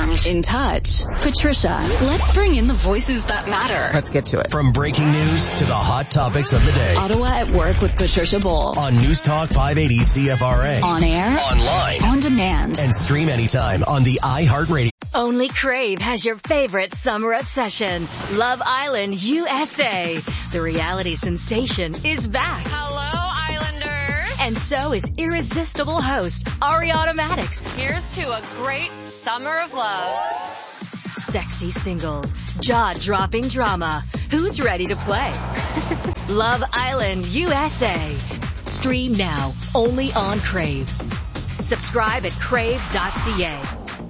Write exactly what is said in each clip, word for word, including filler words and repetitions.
Informed. In touch. Patricia, let's bring in the voices that matter. Let's get to it. From breaking news to the hot topics of the day. Ottawa at Work with Patricia Bowl. On News Talk five eighty C F R A. On air. Online. On demand. And stream anytime on the iHeartRadio. Only Crave has your favorite summer obsession. Love Island U S A. The reality sensation is back. Hello, Islanders. And so is irresistible host Ariana Maddox. Here's to a great summer of love. Sexy singles, jaw-dropping drama. Who's ready to play? Love Island U S A. Stream now, only on Crave. Subscribe at crave dot c a.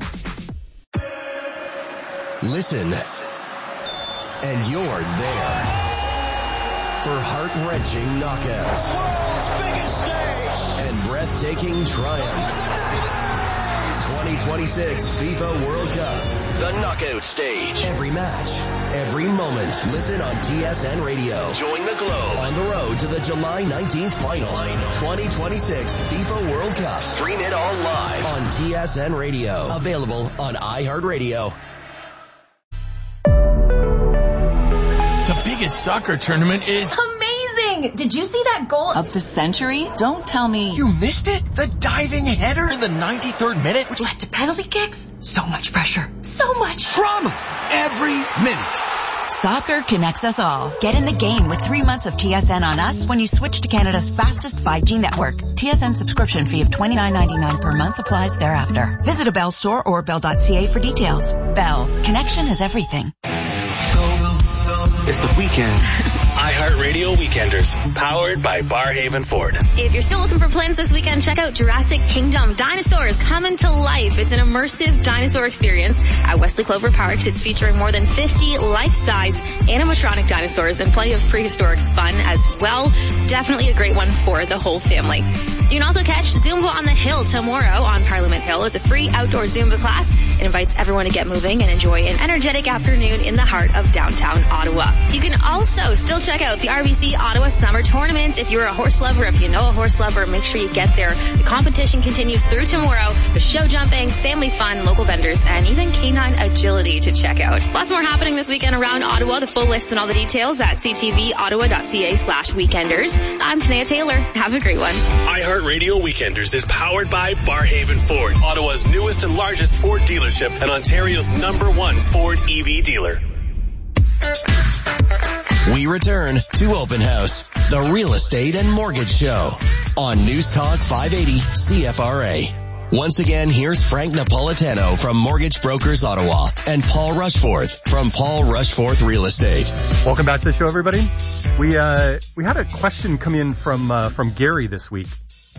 Listen, and you're there for heart-wrenching knockouts, world's biggest stage, and breathtaking triumph. twenty twenty-six FIFA World Cup, the knockout stage. Every match, every moment. Listen on T S N Radio. Join the Globe on the road to the July nineteenth final. twenty twenty-six FIFA World Cup. Stream it all live on T S N Radio. Available on iHeartRadio. The biggest soccer tournament is amazing! Did you see that goal of the century? Don't tell me you missed it. The diving header in the ninety-third minute, which led to penalty kicks. So much pressure. So much drama every minute. Soccer connects us all. Get in the game with three months of T S N on us when you switch to Canada's fastest five G network. T S N subscription fee of twenty-nine ninety-nine per month applies thereafter. Visit a Bell store or bell dot c a for details. Bell. Connection is everything. It's the weekend. iHeartRadio Weekenders, powered by Barhaven Ford. If you're still looking for plans this weekend, check out Jurassic Kingdom. Dinosaurs coming to life. It's an immersive dinosaur experience at Wesley Clover Parks. It's featuring more than fifty life-size animatronic dinosaurs and plenty of prehistoric fun as well. Definitely a great one for the whole family. You can also catch Zumba on the Hill tomorrow on Parliament Hill. It's a free outdoor Zumba class. It invites everyone to get moving and enjoy an energetic afternoon in the heart of downtown Ottawa. You can also still check out the R B C Ottawa Summer Tournament. If you're a horse lover, if you know a horse lover, make sure you get there. The competition continues through tomorrow with show jumping, family fun, local vendors, and even canine agility to check out. Lots more happening this weekend around Ottawa. The full list and all the details at c t v ottawa dot c a slash weekenders. I'm Tanea Taylor. Have a great one. iHeartRadio Weekenders is powered by Barhaven Ford, Ottawa's newest and largest Ford dealership and Ontario's number one Ford E V dealer. We return to Open House, the real estate and mortgage show on News Talk five eighty C F R A. Once again, here's Frank Napolitano from Mortgage Brokers Ottawa and Paul Rushforth from Paul Rushforth Real Estate. Welcome back to the show, everybody. We uh we had a question come in from uh, from Gary this week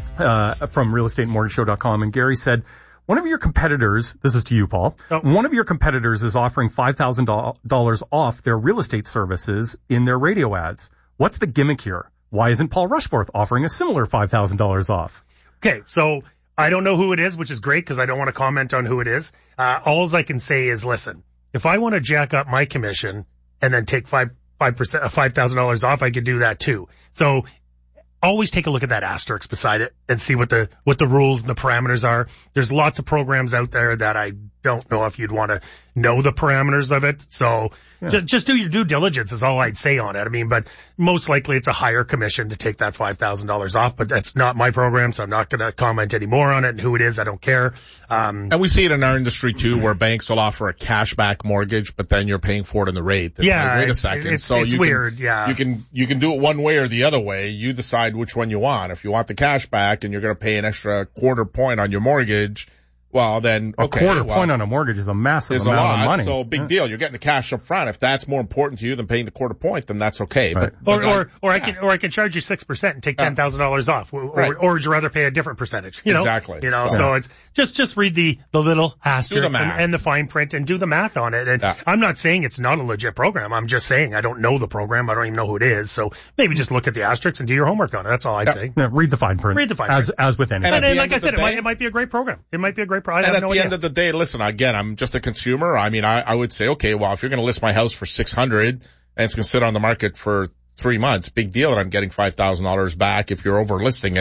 uh from real estate mortgage show dot com, and Gary said, one of your competitors, this is to you, Paul, oh. one of your competitors is offering five thousand dollars off their real estate services in their radio ads. What's the gimmick here? Why isn't Paul Rushforth offering a similar five thousand dollars off? Okay, so I don't know who it is, which is great because I don't want to comment on who it is. Uh, all I can say is, listen, if I want to jack up my commission and then take five, five percent, five thousand dollars off, I could do that too. So always take a look at that asterisk beside it and see what the, what the rules and the parameters are. There's lots of programs out there that I don't know if you'd want to know the parameters of it. So yeah. just, just do your due diligence is all I'd say on it. I mean, but most likely it's a higher commission to take that five thousand dollars off, but that's not my program, so I'm not going to comment any more on it. And who it is, I don't care. Um, and we see it in our industry too, where banks will offer a cashback mortgage, but then you're paying for it in the rate. It's yeah. Like, wait a it's, second. It's, so it's you weird. Can, yeah. You can, you can do it one way or the other way. You decide which one you want. If you want the cashback and you're going to pay an extra quarter point on your mortgage, well, then, okay. A quarter well, point on a mortgage is a massive is amount a lot, of money. So big yeah. deal. You're getting the cash up front. If that's more important to you than paying the quarter point, then that's okay. Right. But, or, but or, like, or yeah. I can, or I can charge you six percent and take ten thousand dollars off. Or, right. or, or would you rather pay a different percentage? You know? Exactly. You know, so, so yeah. it's just, just read the, the little asterisk the and, and the fine print and do the math on it. And yeah. I'm not saying it's not a legit program. I'm just saying I don't know the program. I don't even know who it is. So maybe just look at the asterisks and do your homework on it. That's all I'd yeah. say. Yeah, read the fine print. Read the fine as, print. As with anything. And, and, and like I said, day, it might, it might be a great program. It might be a great program. And I have at no the idea. end of the day, listen, again, I'm just a consumer. I mean, I, I would say, okay, well, if you're going to list my house for six hundred dollars and it's going to sit on the market for three months, big deal that I'm getting five thousand dollars back if you're over listing it.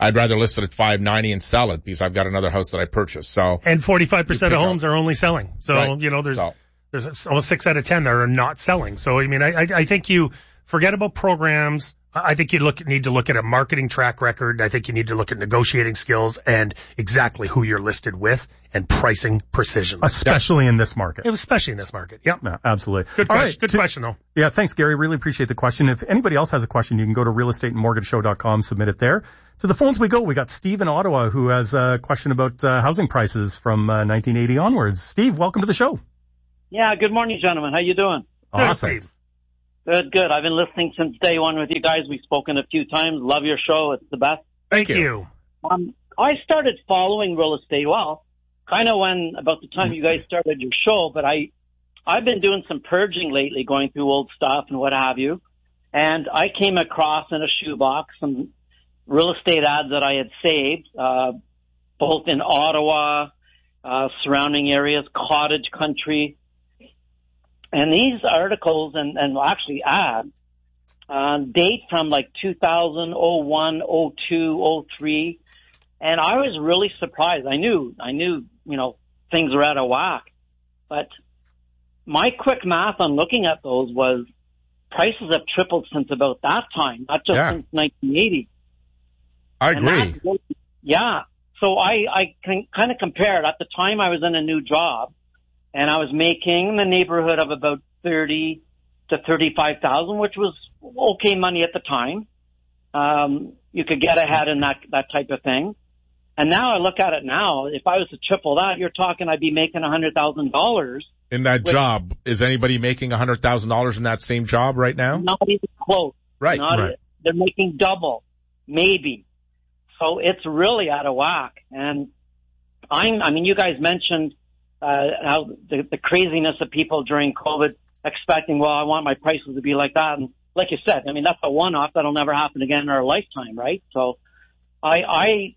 I'd rather list it at five ninety and sell it because I've got another house that I purchased. So and forty-five percent of homes up. are only selling. So right. you know, there's so. there's almost six out of ten that are not selling. So I mean, I I, I think you forget about programs. I think you look need to look at a marketing track record. I think you need to look at negotiating skills and exactly who you're listed with and pricing precision. Especially yep. in this market. Especially in this market. Yep. No, absolutely. Good, All question. right. Good to, question, though. Yeah, thanks, Gary. Really appreciate the question. If anybody else has a question, you can go to real estate and mortgage show dot com, submit it there. To the phones we go. We got Steve in Ottawa who has a question about uh, housing prices from uh, nineteen eighty onwards. Steve, welcome to the show. Yeah, good morning, gentlemen. How you doing? Awesome. Good, Good, good. I've been listening since day one with you guys. We've spoken a few times. Love your show. It's the best. Thank, Thank you. you. Um, I started following real estate, well, kind of when, about the time you guys started your show, but I, I've been doing some purging lately, going through old stuff and what have you. And I came across in a shoebox some real estate ads that I had saved, uh, both in Ottawa, uh, surrounding areas, cottage country. And these articles and, and actually ads, uh, date from like two thousand, oh one, oh two, oh three. And I was really surprised. I knew, I knew, you know, things were out of whack. But my quick math on looking at those was prices have tripled since about that time, not just yeah. since nineteen eighty. I agree. That, yeah. So I, I can kind of compare it. At the time I was in a new job. And I was making in the neighborhood of about thirty to thirty-five thousand, which was okay money at the time. Um, you could get ahead in that, that type of thing. And now I look at it now, if I was to triple that, you're talking I'd be making a hundred thousand dollars. In that which, job, is anybody making a hundred thousand dollars in that same job right now? Not even close. Right. Not right. Even, they're making double, maybe. So it's really out of whack. And I'm, I mean, you guys mentioned Uh, how the, the craziness of people during COVID expecting, well, I want my prices to be like that. And like you said, I mean, that's a one-off. That'll never happen again in our lifetime, right? So I, I,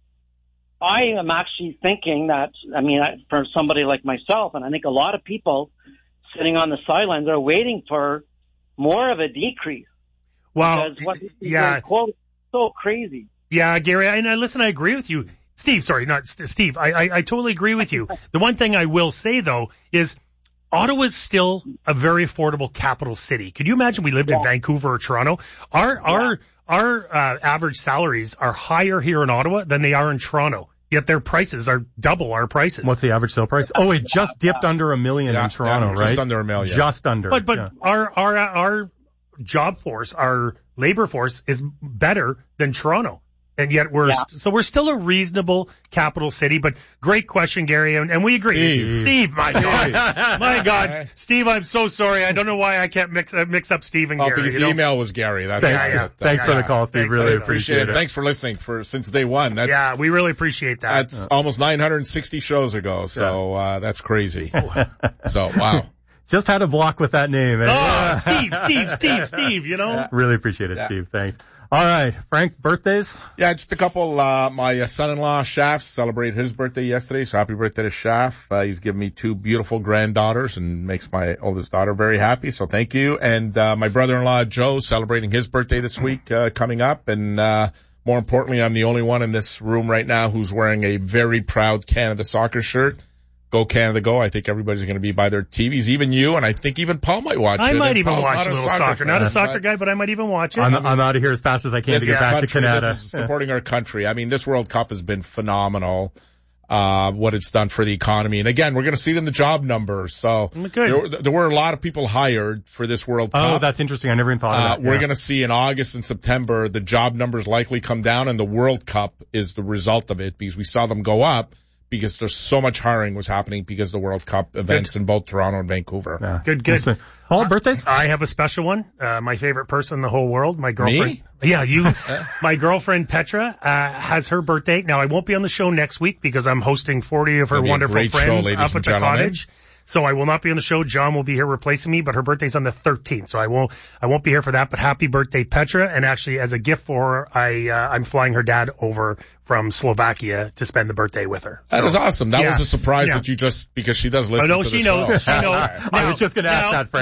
I am actually thinking that, I mean, I, for somebody like myself, and I think a lot of people sitting on the sidelines are waiting for more of a decrease. Well, because what yeah, quote is so crazy. Yeah, Gary, and I, listen, I agree with you. Steve, sorry, not Steve. I, I, I totally agree with you. The one thing I will say, though, is Ottawa's still a very affordable capital city. Could you imagine we lived yeah. in Vancouver or Toronto? Our, yeah. our, our, uh, average salaries are higher here in Ottawa than they are in Toronto. Yet their prices are double our prices. What's the average sale price? Oh, it just dipped under a million yeah, in Toronto, yeah, right? Just under a million. Just under. But, but yeah. our, our, our job force, our labor force is better than Toronto. And yet we're, yeah. so we're still a reasonable capital city, but great question, Gary, and, and we agree. Steve, Steve my God, my God, Steve, I'm so sorry. I don't know why I can't mix, uh, mix up Steve and oh, Gary. because you the know? email was Gary. That's Thanks, yeah, yeah. That, Thanks yeah. for the call, Steve. Thanks really appreciate, appreciate it. it. Thanks for listening for since day one. That's, yeah, we really appreciate that. That's yeah. almost nine hundred sixty shows ago, so, uh, that's crazy. So, wow. Just had a block with that name. Eh? Oh, Steve, Steve, Steve, Steve, you know? Yeah. Really appreciate it, yeah. Steve. Thanks. All right, Frank, birthdays? Yeah, just a couple. Uh, my son-in-law, Shaf, celebrated his birthday yesterday, so happy birthday to Shaf. Uh, he's given me two beautiful granddaughters and makes my oldest daughter very happy, so thank you. And uh, my brother-in-law, Joe, celebrating his birthday this week uh, coming up. And uh, more importantly, I'm the only one in this room right now who's wearing a very proud Canada soccer shirt. Go Canada, go. I think everybody's going to be by their T Vs, even you, and I think even Paul might watch I it. I might even Paul's watch a little soccer. soccer. Not a soccer guy, but I might even watch it. I'm, I'm out of here as fast as I can this to get back country, to Canada. This is supporting our country. I mean, this World Cup has been phenomenal, uh, what it's done for the economy. And again, we're going to see it in the job numbers. So there, there were a lot of people hired for this World Cup. Oh, that's interesting. I never even thought uh, of that. We're yeah. going to see in August and September the job numbers likely come down, and the World Cup is the result of it because we saw them go up. Because there's so much hiring was happening because of the World Cup events good. in both Toronto and Vancouver. Yeah. Good, good. Paul, birthdays? I have a special one. Uh, my favorite person in the whole world, my girlfriend. Me? Yeah, you. My girlfriend Petra uh, has her birthday. Now, I won't be on the show next week because I'm hosting forty of her wonderful friends show, up at the gentlemen. cottage. So I will not be on the show. John will be here replacing me, but her birthday's on the thirteenth, so I won't. I won't be here for that. But happy birthday, Petra! And actually, as a gift for her, I uh, I'm flying her dad over from Slovakia to spend the birthday with her. That so, was awesome. That yeah, was a surprise yeah. that you just because she does listen. Oh, no, to she the knows. show. She knows. Now, I was just going to ask that, Frank.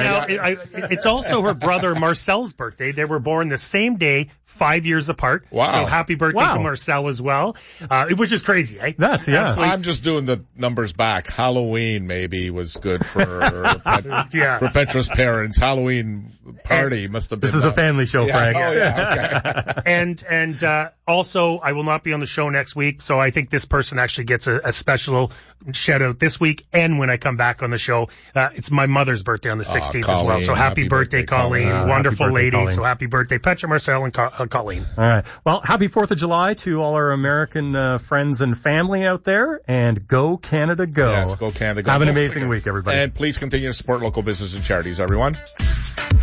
Now, it, I, it's also her brother Marcel's birthday. They were born the same day, five years apart. Wow. So happy birthday Wow. to Marcel as well. Uh, which is crazy, eh? That's, yeah. Absolutely. I'm just doing the numbers back. Halloween maybe was good for Pet, Yeah. for Petra's parents. Halloween party must have been. This is a uh, family show, yeah. Frank. Oh yeah, okay. and and uh, also, I will not be on the show next week, so I think this person actually gets a, a special shout out this week. And when I come back on the show, uh, it's my mother's birthday on the sixteenth oh, as well. So happy, happy birthday, birthday, Colleen! Colleen. Uh, Wonderful happy birthday, lady. Colleen. So happy birthday, Petra, Marcel, and Co- uh, Colleen. All right. Well, happy fourth of July to all our American uh, friends and family out there, and go Canada, go! Yes, go Canada, go. Have an Don't amazing forget. week, everybody. And please continue to support local business and charities, everyone.